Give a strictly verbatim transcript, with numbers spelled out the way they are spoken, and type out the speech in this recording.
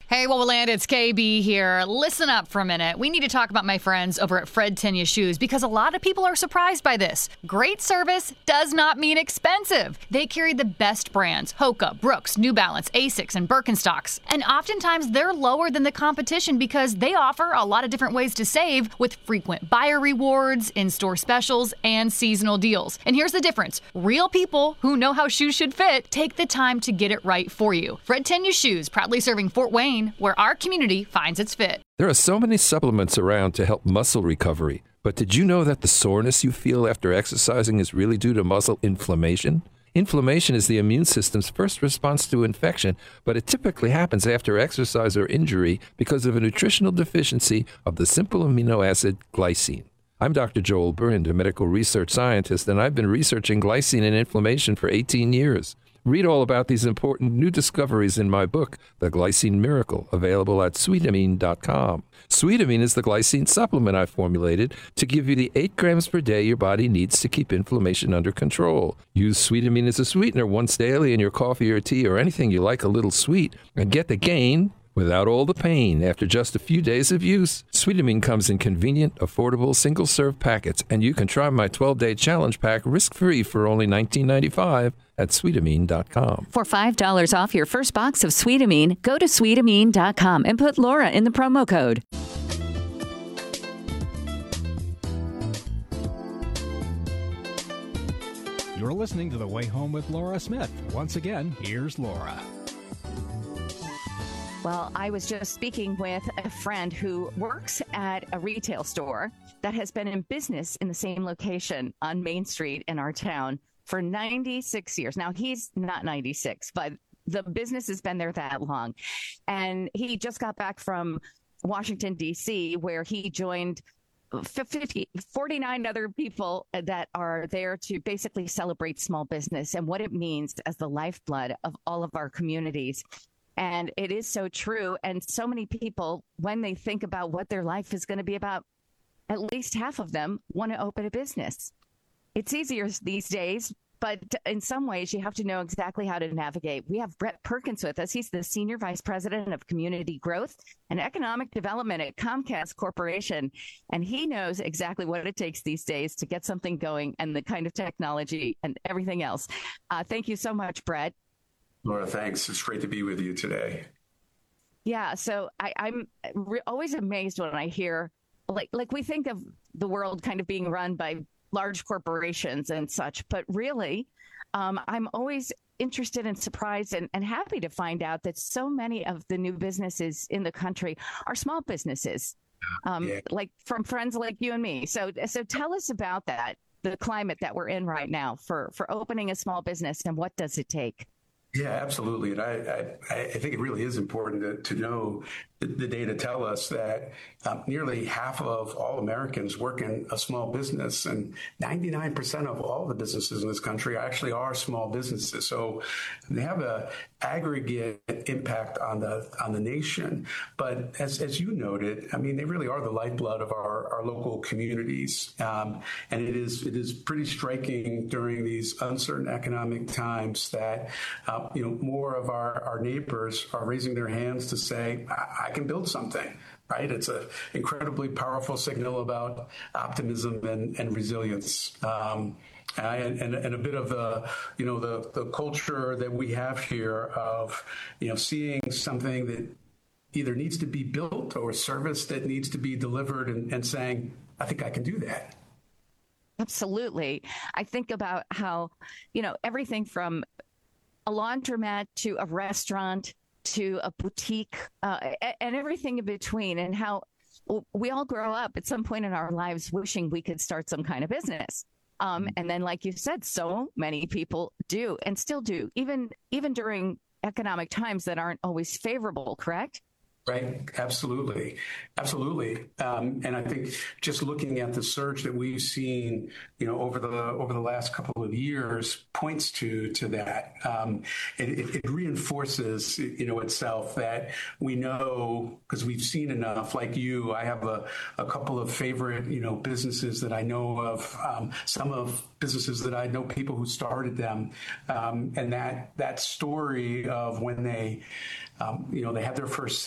Hey, Wowoland, it's K B here. Listen up for a minute. We need to talk about my friends over at Fred Tenya Shoes because a lot of people are surprised by this. Great service does not mean expensive. They carry the best brands, Hoka, Brooks, New Balance, Asics, and Birkenstocks. And oftentimes they're lower than the competition because they offer a lot of different ways to save with frequent buyer rewards, in-store specials, and seasonal deals. And here's the difference. Real people who know how shoes should fit take the time to get it right for you. Fred Tenya Shoes, proudly serving Fort Wayne, where our community finds its fit. There are so many supplements around to help muscle recovery, but did you know that the soreness you feel after exercising is really due to muscle inflammation? Inflammation is the immune system's first response to infection, but it typically happens after exercise or injury because of a nutritional deficiency of the simple amino acid glycine. I'm Doctor Joel Brind, a medical research scientist, and I've been researching glycine and inflammation for eighteen years. Read all about these important new discoveries in my book, The Glycine Miracle, available at sweetamine dot com. Sweetamine is the glycine supplement I formulated to give you the eight grams per day your body needs to keep inflammation under control. Use Sweetamine as a sweetener once daily in your coffee or tea or anything you like a little sweet, and get the gain without all the pain after just a few days of use. Sweetamine comes in convenient, affordable, single-serve packets, and you can try my twelve-day challenge pack risk-free for only nineteen ninety-five at sweetamine dot com. For five dollars off your first box of Sweetamine, go to sweetamine dot com and put Laura in the promo code. You're listening to The Way Home with Laura Smith. Once again, here's Laura. Well, I was just speaking with a friend who works at a retail store that has been in business in the same location on Main Street in our town for ninety-six years. Now, he's not ninety-six, but the business has been there that long. And he just got back from Washington, D C, where he joined fifty, forty-nine other people that are there to basically celebrate small business and what it means as the lifeblood of all of our communities. And it is so true. And so many people, when they think about what their life is going to be about, at least half of them want to open a business. It's easier these days, but in some ways, you have to know exactly how to navigate. We have Brett Perkins with us. He's the Senior Vice President of Community Growth and Economic Development at Comcast Corporation. And he knows exactly what it takes these days to get something going and the kind of technology and everything else. Uh, thank you so much, Brett. Laura, thanks. It's great to be with you today. Yeah, so I, I'm re- always amazed when I hear, like, like we think of the world kind of being run by large corporations and such, but really, um, I'm always interested and surprised and, and happy to find out that so many of the new businesses in the country are small businesses, um, yeah. like from friends like you and me. So, so tell us about that, the climate that we're in right now for, for opening a small business, and what does it take? Yeah, absolutely. And I, I, I think it really is important to, to know the, the data tell us that um, nearly half of all Americans work in a small business, and ninety-nine percent of all the businesses in this country actually are small businesses. So they have a aggregate impact on the on the nation. But as as you noted, I mean, they really are the lifeblood of our, our local communities. Um, and it is it is pretty striking during these uncertain economic times that uh, you know, more of our, our neighbors are raising their hands to say, I, I can build something, right? It's an incredibly powerful signal about optimism and, and resilience. Um, and, and, and a bit of the, you know, the, the culture that we have here of, you know, seeing something that either needs to be built or a service that needs to be delivered and, and saying, I think I can do that. Absolutely. I think about how, you know, everything from a laundromat to a restaurant to a boutique uh, and everything in between, and how we all grow up at some point in our lives wishing we could start some kind of business. Um, and then, like you said, so many people do and still do, even even during economic times that aren't always favorable, correct? Right. Absolutely. Absolutely. Um, and I think just looking at the surge that we've seen, you know, over the over the last couple of years points to to that. Um, it, it reinforces, you know, itself that we know, because we've seen enough. Like you, I have a, a couple of favorite, you know, businesses that I know of, um, some of businesses that I know people who started them. Um, and that that story of when they, um, you know, they had their first